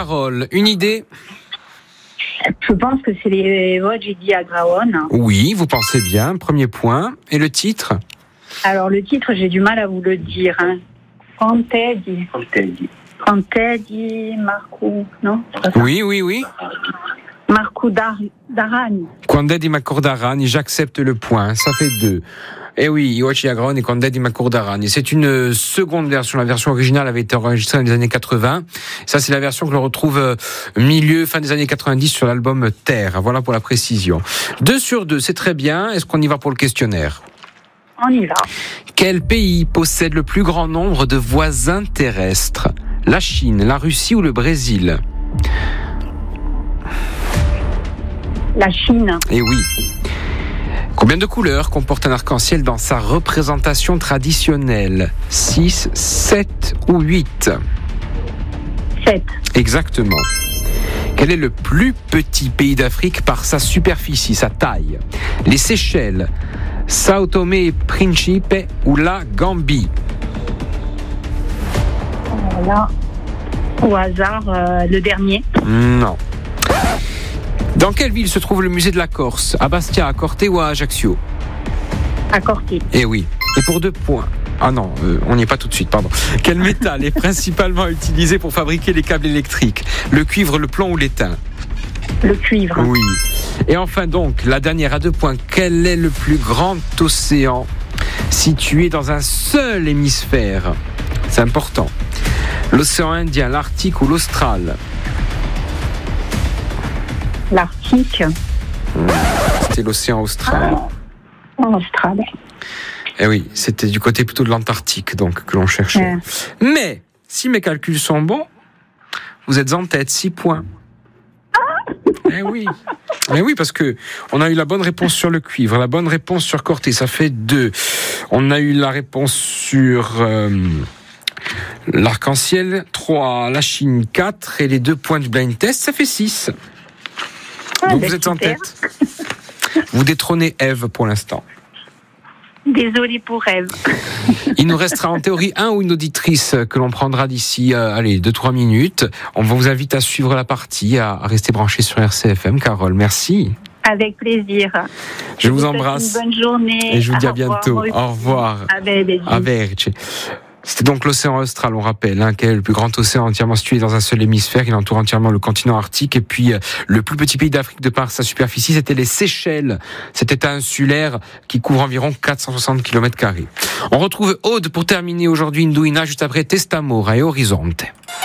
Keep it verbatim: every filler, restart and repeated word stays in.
Carole, une idée ? Je pense que c'est les Vosges di Agraon. Oui, vous pensez bien. Premier point. Et le titre ? Alors, le titre, j'ai du mal à vous le dire. Hein. Conte di... Conte di Marco, non ? Oui, oui, oui. Marco d'Arani. Conde di Macordarani, j'accepte le point. Ça fait deux. Eh oui, I Vosges di Agraon et Conde di Macordarani. C'est une seconde version. La version originale avait été enregistrée dans les années quatre-vingts. Ça, c'est la version que l'on retrouve milieu, fin des années quatre-vingt-dix sur l'album Terre. Voilà pour la précision. Deux sur deux, c'est très bien. Est-ce qu'on y va pour le questionnaire ? On y va. Quel pays possède le plus grand nombre de voisins terrestres ? La Chine, la Russie ou le Brésil ? La Chine. Eh oui. Combien de couleurs comporte un arc-en-ciel dans sa représentation traditionnelle ? six, sept ou huit ? sept. Exactement. Quel est le plus petit pays d'Afrique par sa superficie, sa taille ? Les Seychelles, Sao Tomé et Principe ou la Gambie ? Là, au hasard, euh, le dernier. Non. Dans quelle ville se trouve le musée de la Corse ? À Bastia, à Corté ou à Ajaccio ? À Corté. Eh oui. Et pour deux points. Ah non, euh, on n'y est pas tout de suite, pardon. Quel métal est principalement utilisé pour fabriquer les câbles électriques ? Le cuivre, le plomb ou l'étain ? Le cuivre. Oui. Et enfin donc, la dernière à deux points. Quel est le plus grand océan situé dans un seul hémisphère ? C'est important. L'océan Indien, l'Arctique ou l'Austral ? L'Arctique. C'était l'océan austral. Ah, Austral. Eh oui, c'était du côté plutôt de l'Antarctique, donc, que l'on cherchait. Ouais. Mais, si mes calculs sont bons, vous êtes en tête, six points. Ah eh oui. Eh oui, parce que on a eu la bonne réponse sur le cuivre, la bonne réponse sur Corté, ça fait deux. On a eu la réponse sur euh, l'arc-en-ciel, trois. La Chine, quatre. Et les deux points du blind test, ça fait six. Ah, donc ben vous êtes en super. tête. Vous détrônez Ève pour l'instant. Désolée pour Ève. Il nous restera en théorie un ou une auditrice que l'on prendra d'ici, euh, allez, deux trois minutes. On vous invite à suivre la partie, à rester branché sur R C F M. Carole, merci. Avec plaisir. Je, je vous, vous embrasse. Une bonne journée. Et je vous dis à Au bientôt. revoir. Au revoir. A Verge. C'était donc l'océan austral, on rappelle, hein, qui est le plus grand océan entièrement situé dans un seul hémisphère. Il entoure entièrement le continent arctique. Et puis, euh, le plus petit pays d'Afrique de par sa superficie, c'était les Seychelles. Cet état insulaire qui couvre environ quatre cent soixante kilomètres carrés. On retrouve Aude pour terminer aujourd'hui Indouina, juste après Testamora et Horizonte.